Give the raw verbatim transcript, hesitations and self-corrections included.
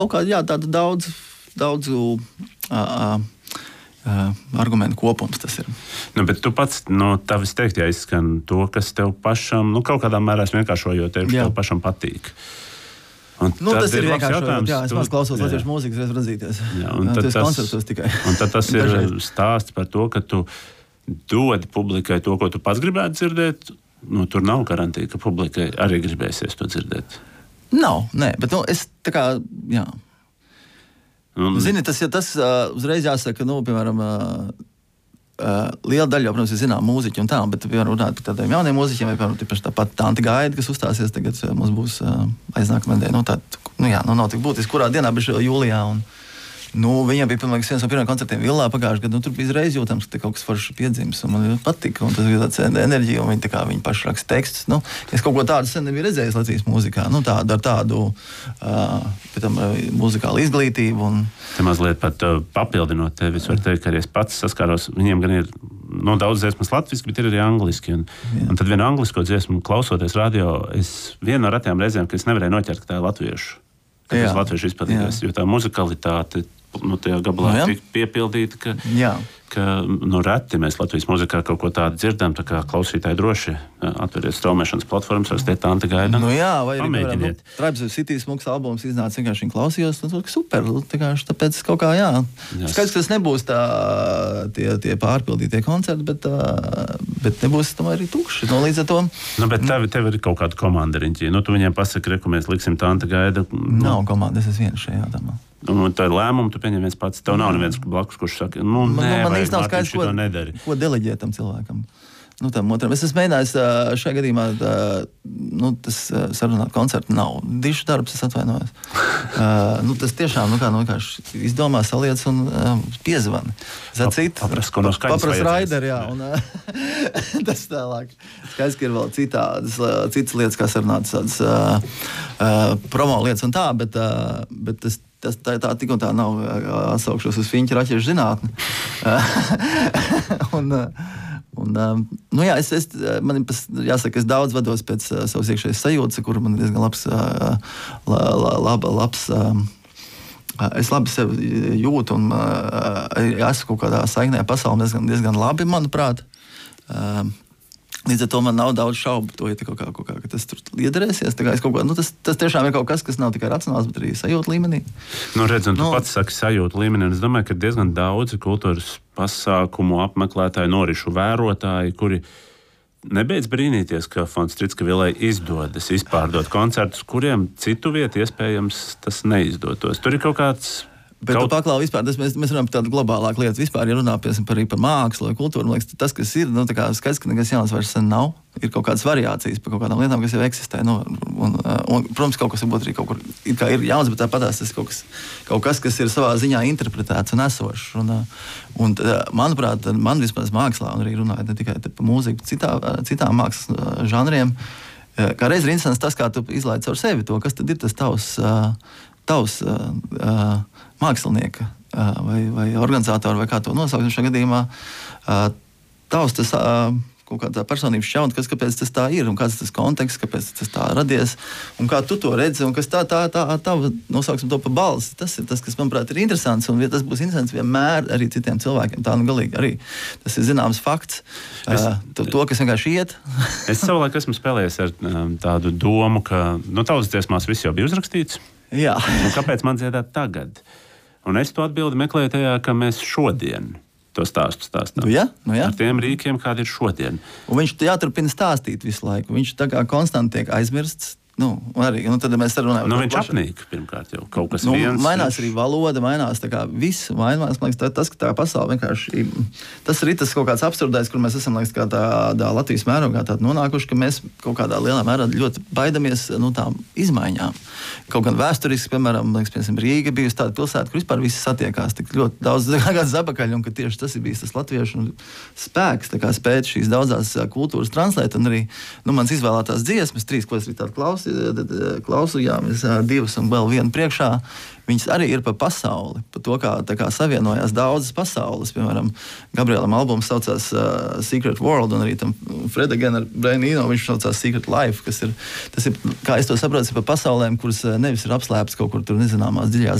Kaut kā, jā, tāda daudz, daudzu uh, uh, argumentu kopums tas ir. Nu, bet tu pats no tavis teikt, ja izskan to, kas tev pašam, nu, kaut kādā mērā vienkāršojot, tev, tev pašam patīk. Un nu, tas ir vienkārši, jā, es tu, maz klausos latviešu mūzikas, reiz radzīties. Jā, un tad tas, tikai. Un tad tas ir stāsts par to, ka tu dod publikai to, ko tu pats gribētu dzirdēt. Nu, tur nav garantija, ka publikai arī gribēsies to dzirdēt. Nav, nē, bet nu, es tā kā, jā. Un, Zini, tas, ja tas uh, uzreiz jāsaka, nu, piemēram, uh, Uh, liela daļa jau, protams, ir zinām mūziķi un tā, bet, piemēram, runāt par tādiem jauniem mūziķiem, vai, piemēram, tāpat Tanta Gaida, kas uzstāsies tagad, mums būs uh, aiznākamā nedēļa, nu, tā, nu, jā, nu, nav tik būtiski, kurā dienā, bet jūlijā, un, nu, viņam bija, piemēram, viens no pirmajiem koncertiem Villā pagājušajā gadā, nu, tur bija izreiz jūtams, ka te kaut kas forši piedzims, un man patika, un tas bija tāds enerģija, un viņi tā kā, viņi paši raksta tekstus, nu, es kaut ko tādu sen nebiju redzējis Latvijas mūzikā, nu, tādu ar tādu, uh, pēc tam, muzikālu izglītību, un te mazliet pat uh, papildinot tevi, es varu teikt, ka arī es pats saskāros, viņiem gan ir no daudz dziesmas latviski, bet ir arī angliski. Un, un tad vienu anglisko dziesmu klausoties radio, es vienu no retajām reizēm, ka es nevarēju noķert, ka tā ir latviešu. Ka tas latviešu izpatīgās, jo tā muzikalitāte nu, tajā gabalā no, tik piepildīta, ka, jā. ka nu, reti mēs Latvijas mūzikā kaut ko tādu dzirdam, tā kā klausītāji droši atveriet straumēšanas platformas, rakstiet Tanta Gaida. Nu jā, vai arī, pamēģiniet. Nu, Tribes of City smuks albums iznāca, vienkārši viņi klausījos, un tas super, vienkārši tāpēc kaut kā, jā. Yes. Skaidrs, ka tas nebūs tā, tie, tie pārpildītie koncerti, bet, bet nebūs tomēr arī tukši, no līdz ar to. Nu, bet tev, tev ir kaut kāda komandariņķi, nu, tu viņiem pasaki, re, ko mēs liksim Tanta Gaida. Nu. Nav komanda, es esmu viens šajā jautājumā. Un tā lēmumu tu pieņem viens pats. Tev nav neviens blakus, kurš saka, nu, nē, man, man vai nav Mārtiņš skaidrs, ko, to nedari. Ko deleģēt tam cilvēkam. Nu, tam otram. Es esmu mēģinājis šajā gadījumā, tā, nu, tas sarunāt koncertu nav. Dišu darbs, es atvainojos. uh, nu, tas tiešām, nu kā, nu, kā izdomā saliec un uh, piezvani. Zacīt, papras, ko no skaņas papras Raider, jā. Un, uh, tas tālāk. Skaidrs, ka ir vēl citādas, citas lietas, kā sarunāt tādas uh, uh, promo lietas un tā, bet, uh, bet tas Tas tā, tā tik un tā nav atsaukšos uz fiņķa raķešu zinātni. un, un, nu jā, es, es, man jāsaka, es daudz vados pēc uh, savas iekšējas sajūtas, kur man ir diezgan labs, uh, la, la, laba, labs, uh, es labi sevi jūtu un uh, esmu kaut kādā saiknē pasaulē diezgan, diezgan labi, manuprāt. Uh, Līdz ar to man nav daudz šaubu, to, ja kaut kā, kaut kā, ka tas tur liederēsies. Kaut kā, nu, tas, tas tiešām ir kaut kas, kas nav tikai racionāls, bet arī sajūta līmenī. Nu, redz, un tu nu, pats saki sajūta līmenī, un es domāju, ka diezgan daudzi kultūras pasākumu apmeklētāji, norišu vērotāji, kuri nebeidz brīnīties, ka Fonds Stricka Villai izdodas izpārdot koncertus, kuriem citu vietu iespējams tas neizdotos. Tur ir kaut kāds... Bet Kaut... tu paklāvi vispār, tas mēs, mēs runājam par tādu globālāku lietu. Vispār, ja runā par, par, par mākslu vai kultūru, man liekas, tas, kas ir, nu, tā kā skaidrs, ka nekas jauns vairs sen nav. Ir kaut kādas variācijas par kaut kādām lietām, kas jau eksistē. Nu, un, un, protams, kaut kas varbūt arī kaut kur ir, kā ir jauns, bet tāpatās tas kaut kas, kaut kas, kas ir savā ziņā interpretēts un esošs. Un, un, manuprāt, man vispār mākslā, un arī runājot ne tikai par mūziku, citā, citām mākslas žanriem, kā reiz ir interesants tas, kā tu izlaidi caur sevi to, kas tad ir tas tavs, tavs uh, mākslinieka uh, vai, vai organizatori, vai kā to nosaukt šajā gadījumā, uh, tavs tas uh, kaut kādā personības šķautne, kas, kāpēc tas tā ir, un kāds tas konteksts, kāpēc tas tā radies, un kā tu to redzi, un kas tā, tā, tā, tā nosauksim to pa balsi. Tas ir tas, kas, manuprāt, ir interesants, un tas būs interesants vienmēr arī citiem cilvēkiem. Tā nu galīgi arī tas ir zināms fakts. Es, uh, to, to, kas vienkārši iet. Es savulaik esmu spēlējies ar um, tādu domu, ka, nu, tautas dziesmās viss jau bija uzrakstīts. Jā. Un kāpēc man dziedāt tagad? Un es to atbildi meklēju tajā, ka mēs šodien to stāstu stāstām. Nu jā, nu jā. Ar tiem rīkiem, kādi ir šodien. Un viņš jāturpina stāstīt visu laiku. Viņš tā kā konstanti tiek aizmirsts. Nu, arī, nu, tad mēs runājam. Nu, viņš apnīk, pirmkārt, jau kaut kas nu, viens. Mainās arī valoda, mainās tā kā viss, mainās, man liekas, tā, tas, ka tā pasaule vienkārši, tas arī tas kaut kāds absurdais, kur mēs esam, liekas, kā tādā Latvijas mērogā tāda nonākuši, ka mēs kaut kādā lielā mērā ļoti baidamies, nu, tām izmaiņām. Kaut gan vēsturiski, piemēram, liekas, piemēram, Rīga bijusi tāda pilsēta, kur vispār visi satiekās tik ļoti daudz gadus atpakaļ, un ka tieši tas ir bijis tas latviešu spēks, tā kā spēt šīs daudzās kultūras translēt, un arī, nu, mans izvēlētās dziesmas, trīs, ko es arī tādu klausījos, klausījāmies divas un vēl vienu priekšā. Viņas arī ir par pasauli, par to, kā, kā savienojās daudzas pasaules. Piemēram, Gabrielam albums saucās uh, Secret World, un arī tam Freda Gena ar Brian Eno viņš saucās Secret Life, kas ir, tas ir, kā es to saprotu, ir par pasaulēm, kuras nevis ir apslēptas kaut kur tur nezināmās dziļās